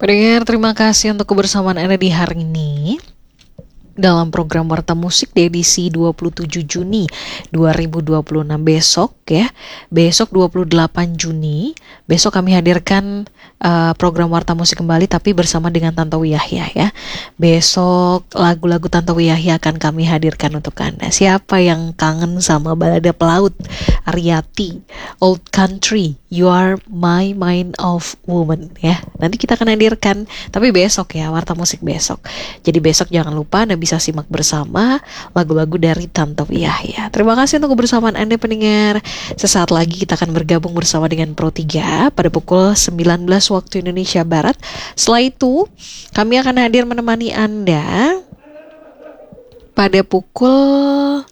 Pendengar, terima kasih untuk kebersamaan Anda di hari ini dalam program Warta Musik di edisi 27 Juni 2026 besok ya. Besok 28 Juni, besok kami hadirkan program Warta Musik kembali tapi bersama dengan Tantowi Yahya ya. Besok lagu-lagu Tantowi Yahya akan kami hadirkan untuk Anda. Siapa yang kangen sama balada pelaut Ariati, Old Country, You Are My Mind of Woman ya. Nanti kita akan hadirkan, tapi besok ya, Warta Musik besok. Jadi besok jangan lupa Anda bisa simak bersama lagu-lagu dari Tantowi Yahya. Terima kasih untuk kebersamaan Anda pendengar. Sesaat lagi kita akan bergabung bersama dengan Pro 3 pada pukul 19 waktu Indonesia Barat. Setelah itu kami akan hadir menemani Anda pada pukul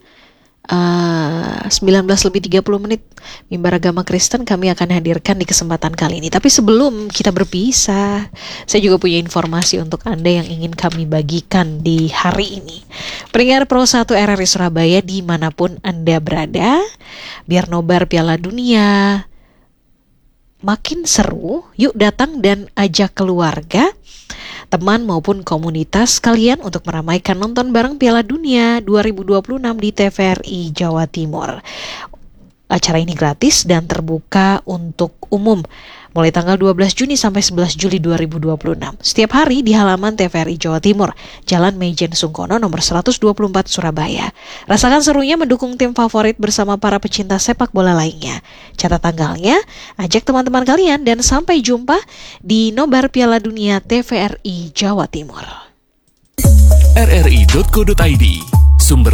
19:30 Mimbar Agama Kristen kami akan hadirkan di kesempatan kali ini. Tapi sebelum kita berpisah, saya juga punya informasi untuk Anda yang ingin kami bagikan di hari ini. Pendengar Pro 1 RRI Surabaya dimanapun Anda berada, biar nobar Piala Dunia makin seru, yuk datang dan ajak keluarga, teman maupun komunitas kalian untuk meramaikan nonton bareng Piala Dunia 2026 di TVRI Jawa Timur. Acara ini gratis dan terbuka untuk umum mulai tanggal 12 Juni sampai 11 Juli 2026. Setiap hari di halaman TVRI Jawa Timur, Jalan Maijen Sungkono nomor 124 Surabaya. Rasakan serunya mendukung tim favorit bersama para pecinta sepak bola lainnya. Catat tanggalnya, ajak teman-teman kalian dan sampai jumpa di Nobar Piala Dunia TVRI Jawa Timur. rri.co.id